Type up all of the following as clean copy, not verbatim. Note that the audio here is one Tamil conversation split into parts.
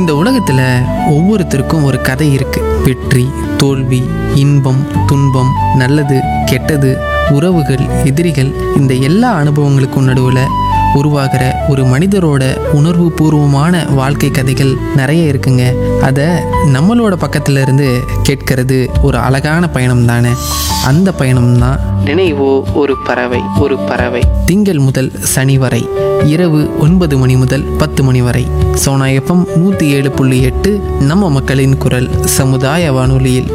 இந்த உலகத்துல ஒவ்வொருத்தருக்கும் ஒரு கதை இருக்கு. வெற்றி, தோல்வி, இன்பம், துன்பம், நல்லது, கெட்டது, உறவுகள், எதிரிகள், இந்த எல்லா அனுபவங்களுக்கும் நடுவில் உருவாகிற ஒரு மனிதரோட உணர்வு பூர்வமான வாழ்க்கை கதைகள் நிறைய இருக்குங்க. அதை நம்மளோட பக்கத்துல இருந்து கேட்கறது ஒரு அழகான பயணம் தானே. அந்த பயணம் தான் நினைவோ ஒரு பறவை. ஒரு பறவை திங்கள் முதல் சனி வரை இரவு 9 மணி முதல் 10 மணி வரை சோனா எஃப்எம் 107.8 நம்ம மக்களின் குரல் சமுதாய வானொலியில்.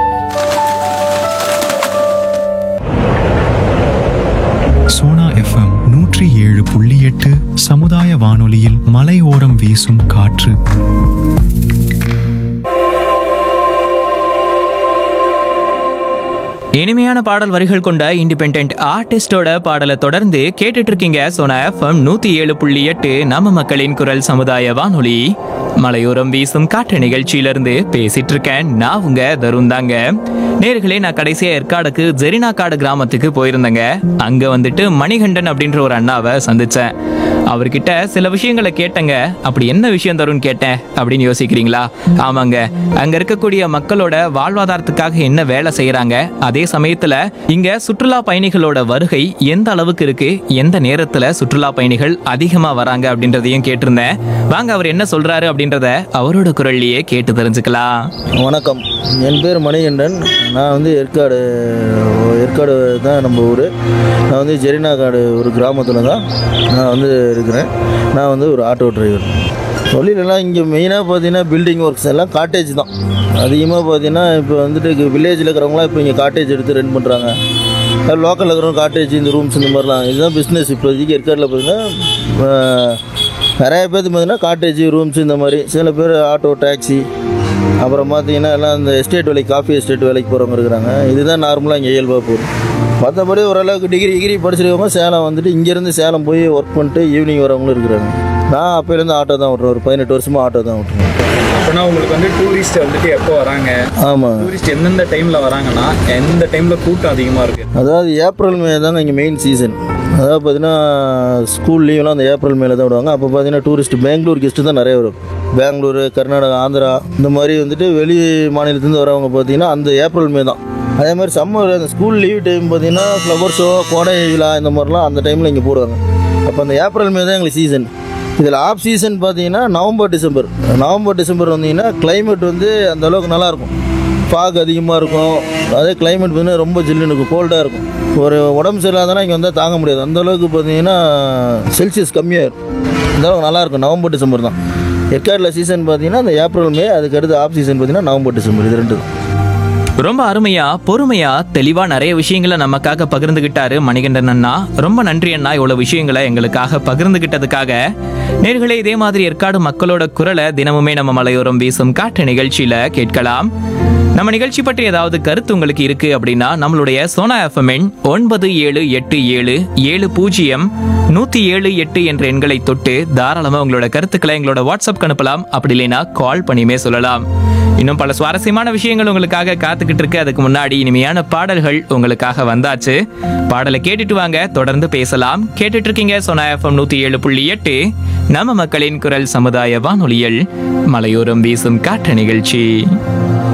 சோனா எஃப்எம் 107.8 சமுதாய வானொலியில் மலையோரம் வீசும் காற்று. இனிமையான பாடல் வரிகள் கொண்ட இண்டிபெண்டன்ட் ஆர்டிஸ்டோட பாடலை தொடர்ந்து கேட்டுட்டு இருக்கீங்க. சோனா எஃப்எம் 107.8 நம்ம மக்களின் குரல் சமுதாய வானொலி. மலையோரம் வீசும் காற்று நிகழ்ச்சியிலிருந்து பேசிட்டு இருக்கேன். நான் உங்க தருண் தாங்க. நேர்களே, நான் கடைசியா ஏற்காடுக்கு ஜெரினா காடு கிராமத்துக்கு போயிருந்தேங்க. அங்க வந்துட்டு மணிகண்டன் அப்படின்ற ஒரு அண்ணாவை சந்திச்சேன். அவர்கிட்ட சில விஷயங்களை கேட்டேங்க. அப்படி என்ன விஷயம் தருண் கேட்டேன் அப்படின்னு யோசிக்கிறீங்களா? ஆமாங்க, அங்க இருக்கக்கூடிய மக்களோட வாழ்வாதாரத்துக்காக என்ன வேலை செய்யறாங்க, அதே சமயத்துல இங்க சுற்றுலா பயணிகளோட வருகை எந்த அளவுக்கு இருக்கு, எந்த நேரத்துல சுற்றுலா பயணிகள் அதிகமா வராங்க அப்படின்றதையும் கேட்டிருந்தேன். வாங்க அவர் என்ன சொல்றாரு அப்படின்றத அவரோட குரல்லையே கேட்டு தெரிஞ்சுக்கலாம். வணக்கம், என் பேர் மணிகண்டன். நான் வந்து ஏற்காடு தான் நம்ம ஊர். நான் வந்து ஜெரினா காடு ஒரு கிராமத்தில் தான் நான் வந்து இருக்கிறேன். நான் வந்து ஒரு ஆட்டோ டிரைவர். தொழிலெல்லாம் இங்கே மெயினாக பார்த்தீங்கன்னா பில்டிங் ஒர்க்ஸ் எல்லாம் காட்டேஜ் தான் அதிகமாக. பார்த்தீங்கன்னா இப்போ வந்துட்டு வில்லேஜில் இருக்கிறவங்களாம் இப்போ இங்கே காட்டேஜ் எடுத்து ரெண்ட் பண்ணுறாங்க. லோக்கலில் இருக்கிறவங்க காட்டேஜ், இந்த ரூம்ஸ், இந்த மாதிரிலாம் இதுதான் பிஸ்னஸ் இப்போதைக்கு ஏற்காடில். பார்த்தீங்கன்னா நிறைய பேருக்கு பார்த்தீங்கன்னா காட்டேஜ், ரூம்ஸ், இந்த மாதிரி. சில பேர் ஆட்டோ, டாக்ஸி, அப்புறம் பார்த்தீங்கன்னா எல்லாம் இந்த எஸ்டேட் வேலைக்கு, காஃபி எஸ்டேட் வேலைக்கு போகிறவங்க இருக்கிறாங்க. இதுதான் நார்மலாக இங்கே இயல்பாக போகுது. மற்றபடி ஓரளவுக்கு டிகிரி படிச்சிருக்கவங்க சேலம் வந்துட்டு இங்கேருந்து சேலம் போய் ஒர்க் பண்ணிட்டு ஈவினிங் வரவங்களும் இருக்கிறாங்க. நான் அப்போலேருந்து ஆட்டோ தான் ஓட்டுறேன். ஒரு 18 வருஷமாக ஆட்டோ தான் ஓட்டுறேன். அப்படின்னா உங்களுக்கு வந்து டூரிஸ்ட் வந்துட்டு எப்போ வராங்க? ஆமாம், டூரிஸ்ட் எந்தெந்த டைமில் வராங்கன்னா எந்த டைமில் கூட்டம் அதிகமாக இருக்குது? அதாவது ஏப்ரல் மே தாங்க இங்கே மெயின் சீசன். அதாவது பார்த்தீங்கன்னா ஸ்கூல் லீவ்லாம் அந்த ஏப்ரல் மேலே தான் விடுவாங்க. அப்போ பார்த்தீங்கன்னா டூரிஸ்ட் பெங்களூர் கெஸ்ட்டு தான் நிறைய வரும். பெங்களூர், கர்நாடகா, ஆந்திரா, இந்த மாதிரி வந்துட்டு வெளி மாநிலத்துலேருந்து வரவங்க பார்த்தீங்கன்னா அந்த ஏப்ரல் மே தான். அதே மாதிரி சம்மர் அந்த ஸ்கூல் லீவ் டைம் பார்த்தீங்கன்னா ஃப்ளவர் ஷோ, கோடை விழா, இந்த மாதிரிலாம் அந்த டைமில் இங்கே போடுவாங்க. அப்போ அந்த ஏப்ரல் மே தான் எங்களுக்கு சீசன். இதில் ஆஃப் சீசன் பார்த்தீங்கன்னா நவம்பர் டிசம்பர் வந்தீங்கன்னா கிளைமேட் வந்து அந்த அளவுக்கு நல்லாயிருக்கும். ஃபாக் அதிகமாக இருக்கும். அதே கிளைமேட் பார்த்தீங்கன்னா ரொம்ப ஜில்லுன்னு இருக்கும், கோல்டாக இருக்கும். ஒரு உடம்பு சரியில்லாதனா இங்கே வந்தால் தாங்க முடியாது. அந்தளவுக்கு பார்த்தீங்கன்னா செல்சியஸ் கம்மியாக இருக்கும். அந்தளவுக்கு நல்லாயிருக்கும். நவம்பர் டிசம்பர் தான் ஏற்காடில் சீசன். பார்த்தீங்கன்னா அந்த ஏப்ரல் மே, அதுக்கு அடுத்து ஆஃப் சீசன் பார்த்தீங்கன்னா நவம்பர் டிசம்பர். இது ரெண்டு தான். ரொம்ப அருமையா, பொறுமையா, தெளிவா நிறைய விஷயங்களை நமக்காக பகிர்ந்துகிட்டாரு மணிகண்டன் அண்ணா. ரொம்ப நன்றி அண்ணா, இவ்வளவு விஷயங்களை எங்களுக்காக பகிர்ந்துகிட்டதுக்காக. நேர்களே, இதே மாதிரி ஏற்காடு மக்களோட குரலை தினமுமே நம்ம மலையோரம் வீசும் காற்று நிகழ்ச்சியில கேட்கலாம். நம்ம நிகழ்ச்சி பற்றி ஏதாவது கருத்து உங்களுக்கு இருக்கு அப்படின்னா நம்மளுடைய சோனா எஃப்எம் 9787070178 என்ற எண்களை தொட்டு தாராளமா உங்களோட கருத்துக்களை எங்களோட வாட்ஸ்அப் அனுப்பலாம். அப்படி இல்லைன்னா கால் பண்ணியுமே சொல்லலாம். இன்னும் பல சுவாரஸ்யமான விஷயங்கள் உங்களுக்காக காத்துக்கிட்டு இருக்கு. அதுக்கு முன்னாடி இனிமையான பாடல்கள் உங்களுக்காக வந்தாச்சு. பாடலை கேட்டுட்டு வாங்க, தொடர்ந்து பேசலாம். கேட்டுட்டு இருக்கீங்க சோனா எஃப்எம் 107.8 நம்ம மக்களின் குரல் சமுதாய வானொலியில் மலையோரம் வீசும் காற்று நிகழ்ச்சி.